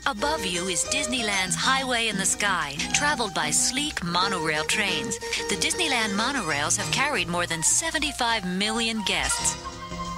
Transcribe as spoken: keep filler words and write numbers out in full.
Above you is Disneyland's Highway in the Sky, traveled by sleek monorail trains. The Disneyland monorails have carried more than seventy-five million guests.